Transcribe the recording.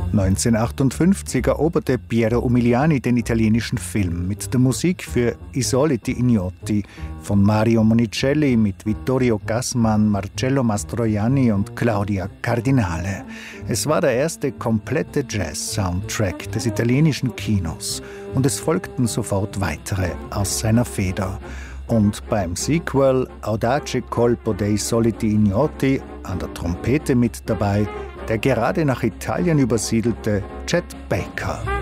1958 eroberte Piero Umiliani den italienischen Film mit der Musik für I soliti ignoti von Mario Monicelli mit Vittorio Gassman, Marcello Mastroianni und Claudia Cardinale. Es war der erste komplette Jazz-Soundtrack des italienischen Kinos und es folgten sofort weitere aus seiner Feder. Und beim Sequel Audace colpo dei soliti ignoti an der Trompete mit dabei der gerade nach Italien übersiedelte Chet Baker.